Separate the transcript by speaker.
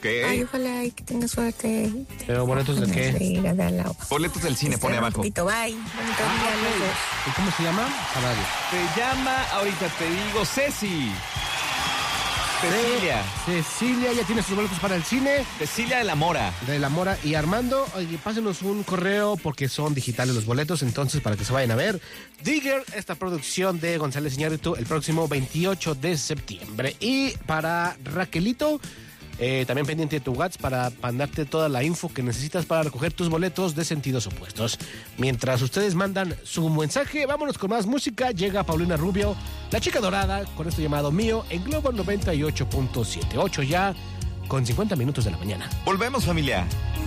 Speaker 1: ¿Qué?
Speaker 2: Ay, ojalá y que tenga suerte.
Speaker 3: ¿Pero boletos de qué?
Speaker 1: Boletos del cine, pone abajo.
Speaker 2: Bye. Bonito día a los dos.
Speaker 3: ¿Y cómo se llama? Salario.
Speaker 1: Se llama, ahorita te digo, Ceci.
Speaker 3: Cecilia ya tiene sus boletos para el cine.
Speaker 1: Cecilia de la Mora.
Speaker 3: De la Mora y Armando, oye, pásenos un correo porque son digitales los boletos, entonces para que se vayan a ver Digger, esta producción de González Iñárritu, el próximo 28 de septiembre. Y para Raquelito, también pendiente de tu WhatsApp para mandarte toda la info que necesitas para recoger tus boletos de sentidos opuestos. Mientras ustedes mandan su mensaje, vámonos con más música. Llega Paulina Rubio, la chica dorada, con esto llamado Mío, en Globo 98.78 ya, con 50 minutos de la mañana.
Speaker 1: Volvemos, familia.